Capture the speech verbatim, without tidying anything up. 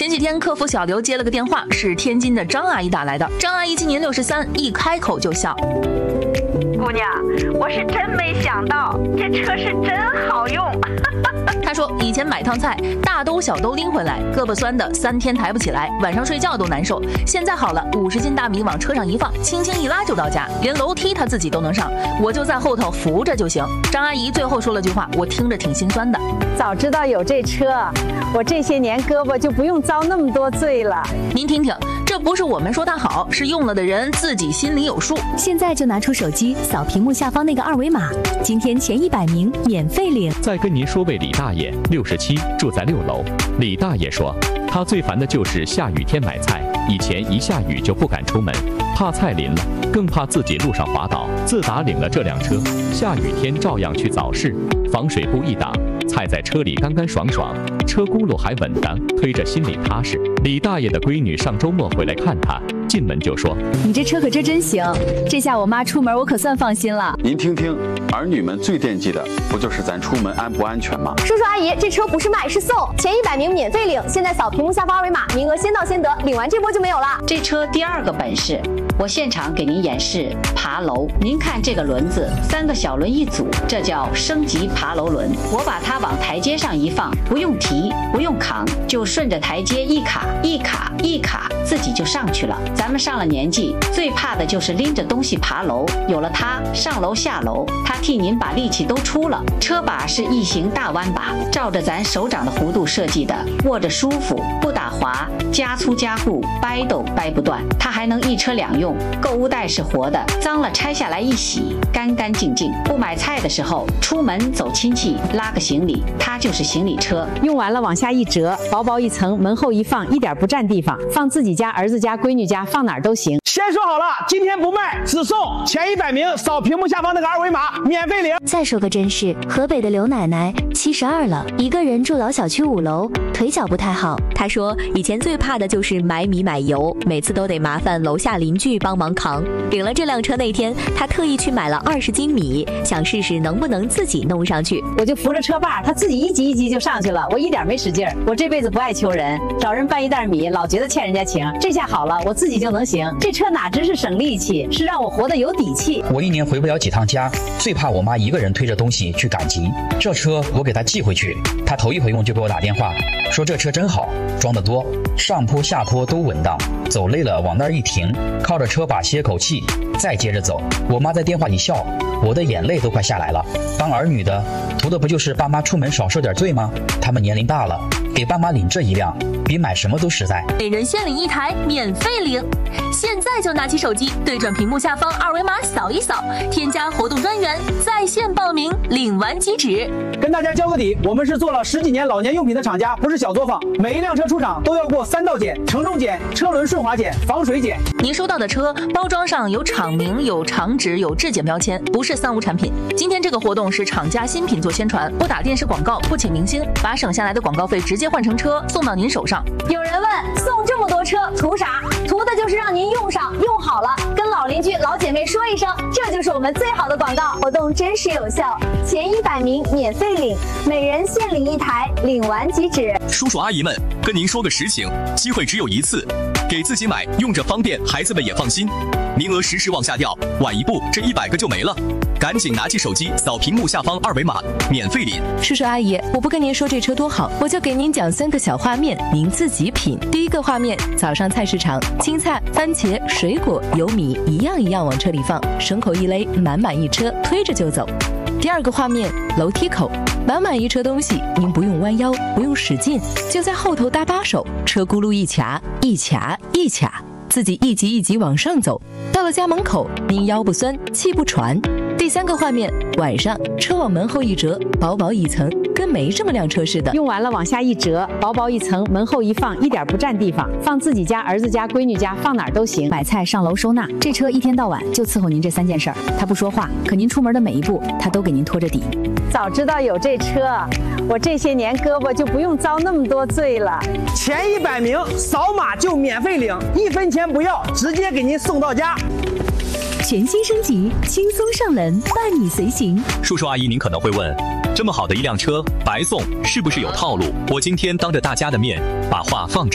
前几天，客服小刘接了个电话，是天津的张阿姨打来的。张阿姨今年六十三，一开口就笑。 姑娘，我是真没想到，这车是真好用。 她说以前买趟菜，大兜小兜拎回来，胳膊酸的三天抬不起来，晚上睡觉都难受。现在好了，五十斤大米往车上一放，轻轻一拉就到家，连楼梯她自己都能上，我就在后头扶着就行。张阿姨最后说了句话，我听着挺心酸的。 早知道有这车，我这些年胳膊就不用遭那么多罪了。 您听听，这不是我们说它好，是用了的人自己心里有数。 现在就拿出手机扫屏幕下方那个二维码，今天前一百名免费领。 再跟您说位李大爷，六十七，住在六楼。李大爷说，他最烦的就是下雨天买菜，以前一下雨就不敢出门，怕菜淋了，更怕自己路上滑倒。自打领了这辆车，下雨天照样去早市，防水布一挡，菜在车里干干爽爽，车轱辘还稳当，推着心里踏实。李大爷的闺女上周末回来看他，进门就说：“ 你这车可真真行，这下我妈出门我可算放心了。” 您听听，儿女们最惦记的不就是咱出门安不安全吗？ 叔叔阿姨，这车不是卖是送，前一百名免费领，现在扫屏幕下方二维码，名额先到先得，领完这波就没有了。 这车第二个本事，我现场给您演示爬楼。您看这个轮子，三个小轮一组，这叫升级爬楼轮。我把它往台阶上一放，不用提，不用扛，就顺着台阶一卡一卡一卡，自己就上去了。咱们上了年纪，最怕的就是拎着东西爬楼，有了它，上楼下楼，它替您把力气都出了。车把是异形大弯把，照着咱手掌的弧度设计的，握着舒服，不打滑，加粗加固，掰都掰不断。它还能一车两用，购物袋是活的，脏了拆下来一洗，干干净净。不买菜的时候，出门走亲戚，拉个行李，它就是行李车。 用完了往下一折，薄薄一层，门后一放，一点不占地方，放自己家、儿子家、闺女家，放哪儿都行。 先说好了，今天不卖，只送前一百名扫屏幕下方那个二维码，免费领。 再说个真事，河北的刘奶奶七十二了，一个人住老小区五楼，腿脚不太好。她说以前最怕的就是买米买油，每次都得麻烦楼下邻居帮忙扛。领了这辆车那天，她特意去买了二十斤米，想试试能不能自己弄上去。 我就扶着车把，她自己一级一级就上去了，我一点没使劲儿。我这辈子不爱求人，找人搬一袋米，老觉得欠人家情。这下好了，我自己就能行。这车哪只是省力气，是让我活得有底气。 我一年回不了几趟家，最怕我妈一个人推着东西去赶集。这车我给她寄回去，她头一回用就给我打电话，说这车真好，装得多，上坡下坡都稳当，走累了往那儿一停，靠着车把歇口气，再接着走。我妈在电话里笑，我的眼泪都快下来了。当儿女的，图的不就是爸妈出门少受点罪吗？他们年龄大了，给爸妈领这一辆，比买什么都实在。 每人限领一台，免费领。现在就拿起手机，对准屏幕下方二维码扫一扫，添加活动专员，在线报名，领完即止。 跟大家交个底，我们是做了十几年老年用品的厂家，不是小作坊。每一辆车出厂都要过三道检：承重检、车轮顺滑检、防水检。 您收到的车包装上有厂名、有厂址、有质检标签，不是三无产品。今天这个活动是厂家新品做宣传，不打电视广告，不请明星，把省下来的广告费直接换成车送到您手上。 有人问，送这么多车图啥？图的就是让您用上用好了，跟老邻居老姐妹说一声，这就是我们最好的广告。活动真实有效，前一百名免费领，每人限领一台，领完即止。 叔叔阿姨们，跟您说个实情，机会只有一次，给自己买，用着方便，孩子们也放心。名额时时往下掉，晚一步这一百个就没了。赶紧拿起手机扫屏幕下方二维码，免费领。 叔叔阿姨，我不跟您说这车多好，我就给您讲三个小画面，您自己品。第一个画面，早上菜市场，青菜、番茄、水果、油米一样一样往车里放，绳口一勒，满满一车，推着就走。第二个画面，楼梯口，满满一车东西，您不用弯腰，不用使劲，就在后头搭把手，车轱辘一卡一卡一卡，自己一级一级往上走。到了家门口，您腰不酸，气不喘。第三个画面，晚上车往门后一折，薄薄一层，跟没这么辆车似的。 用完了往下一折，薄薄一层，门后一放，一点不占地方，放自己家、儿子家、闺女家，放哪儿都行。 买菜上楼收纳，这车一天到晚就伺候您这三件事儿。他不说话，可您出门的每一步，他都给您拖着底。 早知道有这车，我这些年胳膊就不用遭那么多罪了。 前一百名扫码就免费领，一分钱不要，直接给您送到家。 全新升级，轻松上门，伴你随行。 叔叔阿姨，您可能会问，这么好的一辆车白送，是不是有套路？我今天当着大家的面把话放这。